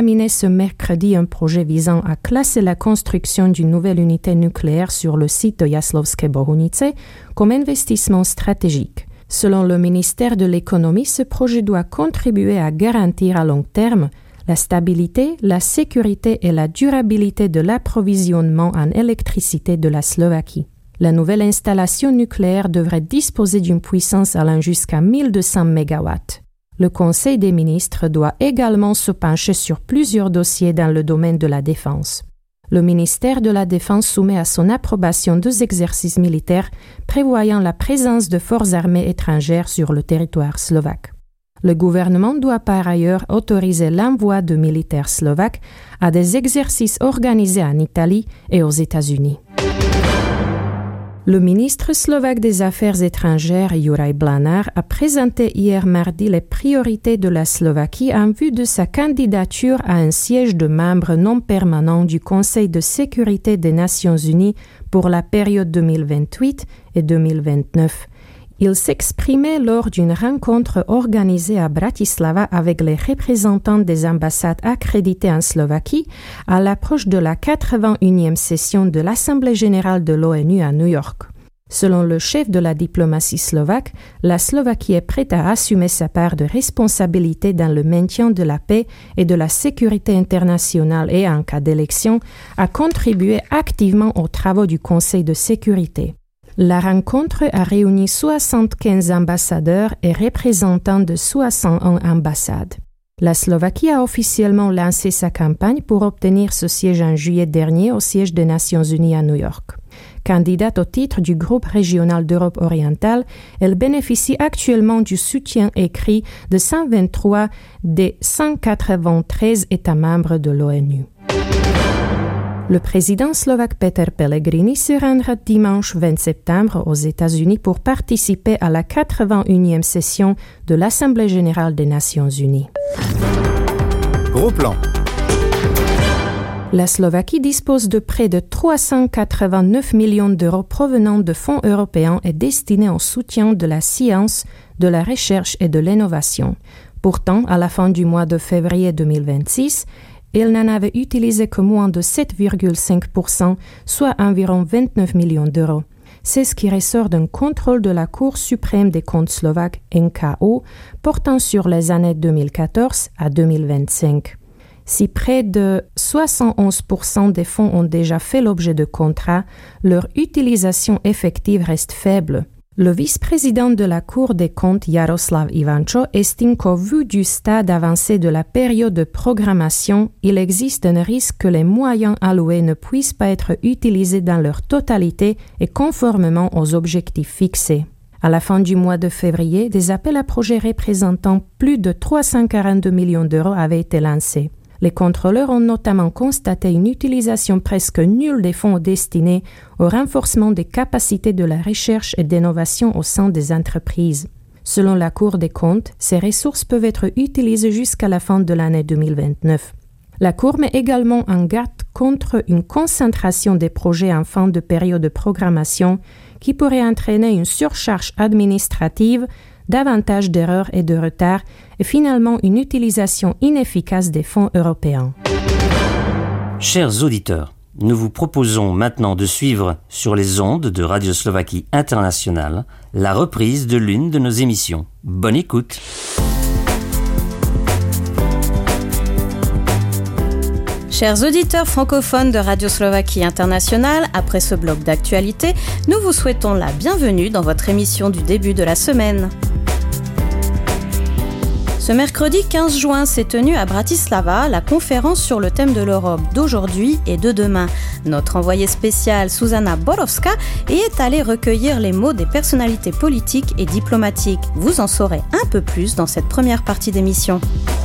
examiné ce mercredi un projet visant à classer la construction d'une nouvelle unité nucléaire sur le site de Jaslovské Bohunice comme investissement stratégique. Selon le ministère de l'Économie, ce projet doit contribuer à garantir à long terme la stabilité, la sécurité et la durabilité de l'approvisionnement en électricité de la Slovaquie. La nouvelle installation nucléaire devrait disposer d'une puissance allant jusqu'à 1200 MW. Le Conseil des ministres doit également se pencher sur plusieurs dossiers dans le domaine de la défense. Le ministère de la Défense soumet à son approbation 2 exercices militaires prévoyant la présence de forces armées étrangères sur le territoire slovaque. Le gouvernement doit par ailleurs autoriser l'envoi de militaires slovaques à des exercices organisés en Italie et aux États-Unis. Le ministre slovaque des Affaires étrangères, Juraj Blanár, a présenté hier mardi les priorités de la Slovaquie en vue de sa candidature à un siège de membre non permanent du Conseil de sécurité des Nations unies pour la période 2028 et 2029. Il s'exprimait lors d'une rencontre organisée à Bratislava avec les représentants des ambassades accréditées en Slovaquie à l'approche de la 81e session de l'Assemblée générale de l'ONU à New York. Selon le chef de la diplomatie slovaque, la Slovaquie est prête à assumer sa part de responsabilité dans le maintien de la paix et de la sécurité internationale et, en cas d'élection, à contribuer activement aux travaux du Conseil de sécurité. La rencontre a réuni 75 ambassadeurs et représentants de 61 ambassades. La Slovaquie a officiellement lancé sa campagne pour obtenir ce siège en juillet dernier au siège des Nations unies à New York. Candidate au titre du groupe régional d'Europe orientale, elle bénéficie actuellement du soutien écrit de 123 des 193 États membres de l'ONU. Le président slovaque Peter Pellegrini se rendra dimanche 20 septembre aux États-Unis pour participer à la 81e session de l'Assemblée générale des Nations unies. Gros plan. La Slovaquie dispose de près de 389 millions d'euros provenant de fonds européens et destinés au soutien de la science, de la recherche et de l'innovation. Pourtant, à la fin du mois de février 2026, il n'en avait utilisé que moins de 7,5%, soit environ 29 millions d'euros. C'est ce qui ressort d'un contrôle de la Cour suprême des comptes slovaques, NKU, portant sur les années 2014 à 2025. Si près de 71% des fonds ont déjà fait l'objet de contrats, leur utilisation effective reste faible. Le vice-président de la Cour des comptes, Jaroslav Ivančo, estime qu'au vu du stade avancé de la période de programmation, il existe un risque que les moyens alloués ne puissent pas être utilisés dans leur totalité et conformément aux objectifs fixés. À la fin du mois de février, des appels à projets représentant plus de 342 millions d'euros avaient été lancés. Les contrôleurs ont notamment constaté une utilisation presque nulle des fonds destinés au renforcement des capacités de la recherche et d'innovation au sein des entreprises. Selon la Cour des comptes, ces ressources peuvent être utilisées jusqu'à la fin de l'année 2029. La Cour met également en garde contre une concentration des projets en fin de période de programmation qui pourrait entraîner une surcharge administrative, davantage d'erreurs et de retards et finalement une utilisation inefficace des fonds européens. Chers auditeurs, nous vous proposons maintenant de suivre sur les ondes de Radio Slovaquie Internationale la reprise de l'une de nos émissions. Bonne écoute! Chers auditeurs francophones de Radio Slovaquie Internationale, après ce bloc d'actualité, nous vous souhaitons la bienvenue dans votre émission du début de la semaine. Ce mercredi 15 juin s'est tenue à Bratislava la conférence sur le thème de l'Europe d'aujourd'hui et de demain. Notre envoyée spéciale Zuzana Borowska y est allée recueillir les mots des personnalités politiques et diplomatiques. Vous en saurez un peu plus dans cette première partie d'émission.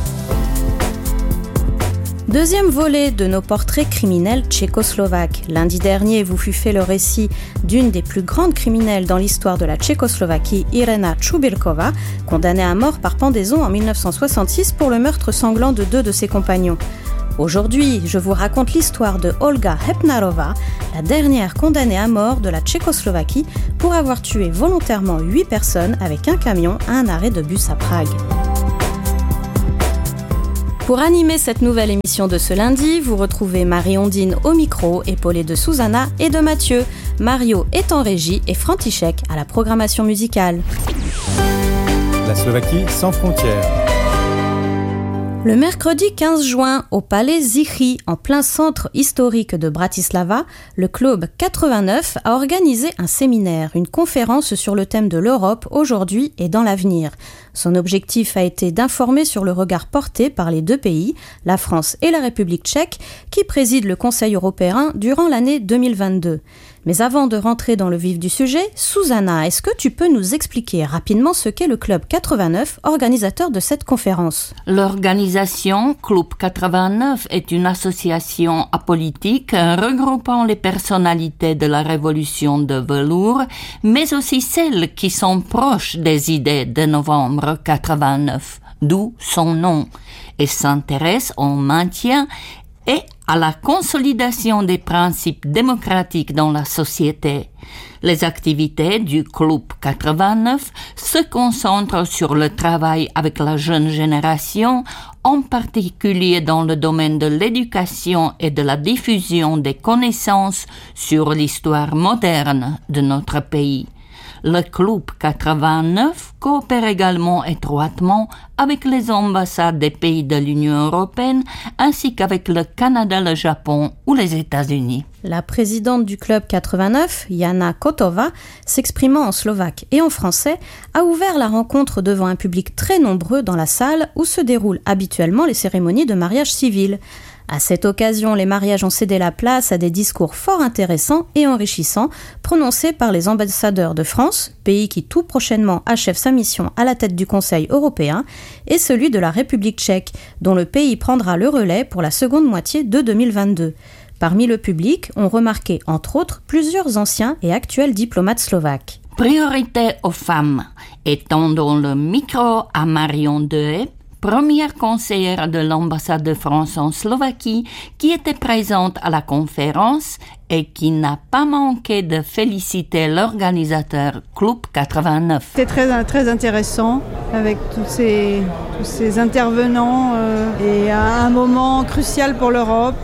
Deuxième volet de nos portraits criminels tchécoslovaques. Lundi dernier vous fut fait le récit d'une des plus grandes criminelles dans l'histoire de la Tchécoslovaquie, Irena Čubilková, condamnée à mort par pendaison en 1966 pour le meurtre sanglant de 2 de ses compagnons. Aujourd'hui, je vous raconte l'histoire de Olga Hepnarová, la dernière condamnée à mort de la Tchécoslovaquie pour avoir tué volontairement 8 personnes avec un camion à un arrêt de bus à Prague. Pour animer cette nouvelle émission de ce lundi, vous retrouvez Marie-Ondine au micro, épaulée de Susanna et de Mathieu. Mario est en régie et František à la programmation musicale. La Slovaquie sans frontières. Le mercredi 15 juin, au Palais Zichy, en plein centre historique de Bratislava, le Club 89 a organisé un séminaire, une conférence sur le thème de l'Europe aujourd'hui et dans l'avenir. Son objectif a été d'informer sur le regard porté par les deux pays, la France et la République tchèque, qui président le Conseil européen durant l'année 2022. Mais avant de rentrer dans le vif du sujet, Susanna, est-ce que tu peux nous expliquer rapidement ce qu'est le Club 89, organisateur de cette conférence ? L'organisation Club 89 est une association apolitique regroupant les personnalités de la révolution de velours, mais aussi celles qui sont proches des idées de novembre 89, d'où son nom, et s'intéresse au maintien et à la consolidation des principes démocratiques dans la société. Les activités du Club 89 se concentrent sur le travail avec la jeune génération, en particulier dans le domaine de l'éducation et de la diffusion des connaissances sur l'histoire moderne de notre pays. Le Club 89 coopère également étroitement avec les ambassades des pays de l'Union européenne ainsi qu'avec le Canada, le Japon ou les États-Unis. La présidente du Club 89, Jana Kotova, s'exprimant en slovaque et en français, a ouvert la rencontre devant un public très nombreux dans la salle où se déroulent habituellement les cérémonies de mariage civil. À cette occasion, les mariages ont cédé la place à des discours fort intéressants et enrichissants prononcés par les ambassadeurs de France, pays qui tout prochainement achève sa mission à la tête du Conseil européen, et celui de la République tchèque, dont le pays prendra le relais pour la seconde moitié de 2022. Parmi le public, on remarquait entre autres plusieurs anciens et actuels diplomates slovaques. Priorité aux femmes. Étendons le micro à Marion Dehaye, première conseillère de l'ambassade de France en Slovaquie, qui était présente à la conférence et qui n'a pas manqué de féliciter l'organisateur Club 89. C'était très intéressant avec tous ces intervenants et à un moment crucial pour l'Europe.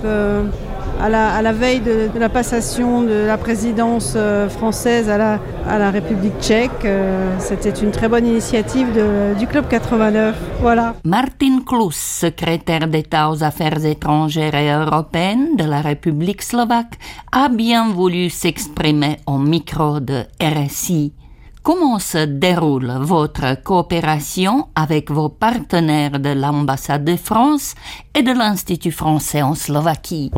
À la veille de la passation de la présidence française à la République tchèque. C'était une très bonne initiative du Club 89. Voilà. Martin Klus, secrétaire d'État aux Affaires étrangères et européennes de la République slovaque, a bien voulu s'exprimer au micro de RSI. Comment se déroule votre coopération avec vos partenaires de l'ambassade de France et de l'Institut français en Slovaquie?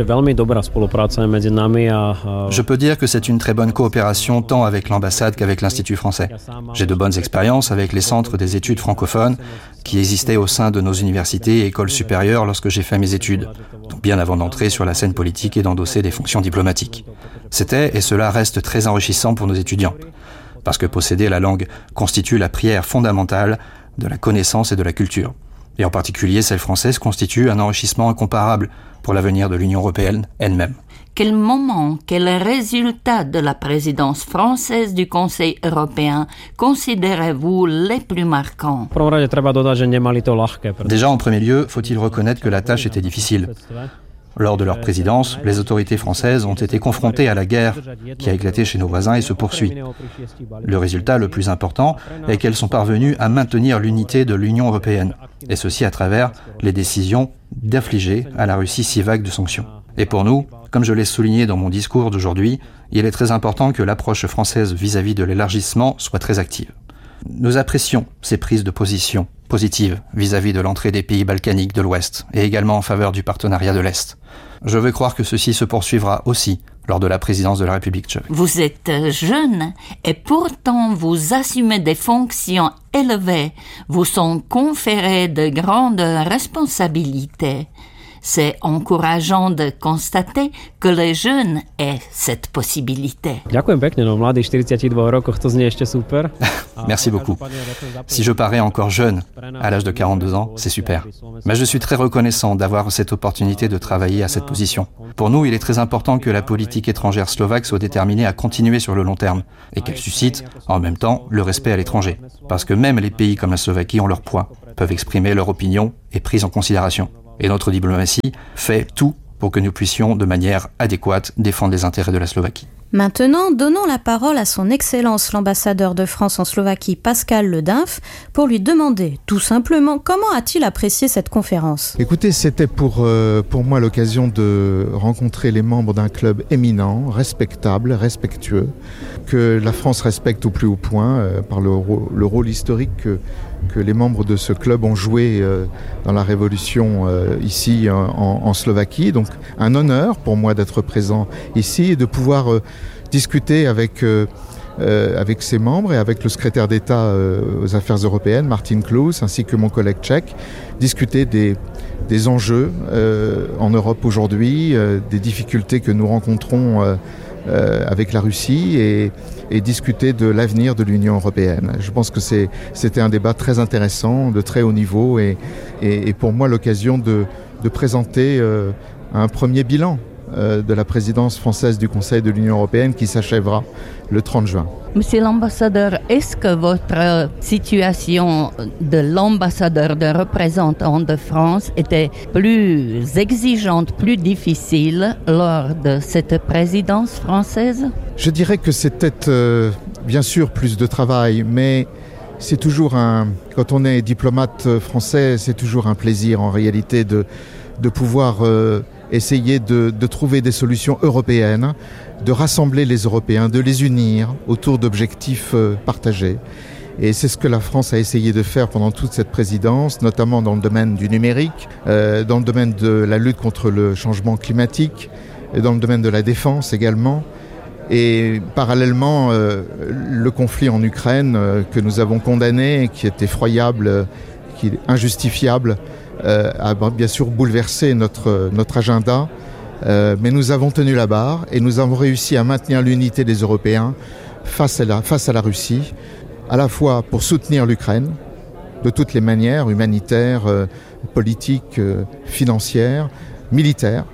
Je peux dire que c'est une très bonne coopération tant avec l'ambassade qu'avec l'Institut français. J'ai de bonnes expériences avec les centres des études francophones qui existaient au sein de nos universités et écoles supérieures lorsque j'ai fait mes études, donc bien avant d'entrer sur la scène politique et d'endosser des fonctions diplomatiques. C'était et cela reste très enrichissant pour nos étudiants. Parce que posséder la langue constitue la prière fondamentale de la connaissance et de la culture. Et en particulier, celle française constitue un enrichissement incomparable pour l'avenir de l'Union européenne elle-même. Quel moment, quel résultat de la présidence française du Conseil européen considérez-vous les plus marquants? Déjà, en premier lieu, faut-il reconnaître que la tâche était difficile. Lors de leur présidence, les autorités françaises ont été confrontées à la guerre qui a éclaté chez nos voisins et se poursuit. Le résultat le plus important est qu'elles sont parvenues à maintenir l'unité de l'Union européenne, et ceci à travers les décisions d'infliger à la Russie 6 vagues de sanctions. Et pour nous, comme je l'ai souligné dans mon discours d'aujourd'hui, il est très important que l'approche française vis-à-vis de l'élargissement soit très active. Nous apprécions ces prises de position positives vis-à-vis de l'entrée des pays balkaniques de l'Ouest et également en faveur du partenariat de l'Est. Je veux croire que ceci se poursuivra aussi lors de la présidence de la République tchèque. Vous êtes jeune et pourtant vous assumez des fonctions élevées, vous sont conférées de grandes responsabilités. C'est encourageant de constater que les jeunes aient cette possibilité. Merci beaucoup. Si je parais encore jeune, à l'âge de 42 ans, c'est super. Mais je suis très reconnaissant d'avoir cette opportunité de travailler à cette position. Pour nous, il est très important que la politique étrangère slovaque soit déterminée à continuer sur le long terme et qu'elle suscite, en même temps, le respect à l'étranger. Parce que même les pays comme la Slovaquie ont leur poids, peuvent exprimer leur opinion et prise en considération. Et notre diplomatie fait tout pour que nous puissions, de manière adéquate, défendre les intérêts de la Slovaquie. Maintenant, donnons la parole à son Excellence l'ambassadeur de France en Slovaquie, Pascal Le Dinf, pour lui demander tout simplement comment a-t-il apprécié cette conférence. Écoutez, c'était pour moi l'occasion de rencontrer les membres d'un club éminent, respectable, respectueux, que la France respecte au plus haut point par le rôle historique que les membres de ce club ont joué dans la Révolution ici en Slovaquie. Donc un honneur pour moi d'être présent ici et de pouvoir discuter avec ses membres et avec le secrétaire d'État aux Affaires européennes, Martin Klus, ainsi que mon collègue tchèque, discuter des enjeux en Europe aujourd'hui, des difficultés que nous rencontrons avec la Russie et discuter de l'avenir de l'Union européenne. Je pense que c'était un débat très intéressant, de très haut niveau et pour moi l'occasion de présenter un premier bilan de la présidence française du Conseil de l'Union européenne qui s'achèvera le 30 juin. Monsieur l'ambassadeur, est-ce que votre situation de l'ambassadeur, de représentant de France était plus exigeante, plus difficile lors de cette présidence française? Je dirais que c'était bien sûr plus de travail, mais c'est toujours quand on est diplomate français, c'est toujours un plaisir en réalité de pouvoir essayer de trouver des solutions européennes, de rassembler les Européens, de les unir autour d'objectifs partagés. Et c'est ce que la France a essayé de faire pendant toute cette présidence, notamment dans le domaine du numérique, dans le domaine de la lutte contre le changement climatique, et dans le domaine de la défense également. Et parallèlement, le conflit en Ukraine que nous avons condamné, qui est effroyable, qui est injustifiable, a bien sûr bouleversé notre agenda, mais nous avons tenu la barre et nous avons réussi à maintenir l'unité des Européens face à la Russie, à la fois pour soutenir l'Ukraine de toutes les manières, humanitaires, politiques, financières, militaires,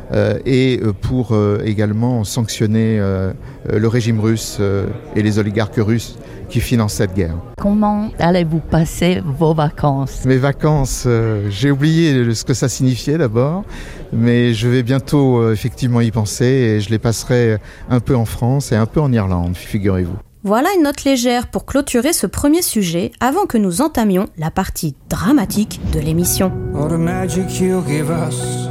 et pour également sanctionner le régime russe et les oligarques russes qui financent cette guerre. Comment allez-vous passer vos vacances? Mes vacances, j'ai oublié ce que ça signifiait d'abord, mais je vais bientôt effectivement y penser et je les passerai un peu en France et un peu en Irlande, figurez-vous. Voilà une note légère pour clôturer ce premier sujet avant que nous entamions la partie dramatique de l'émission. All the magic you give us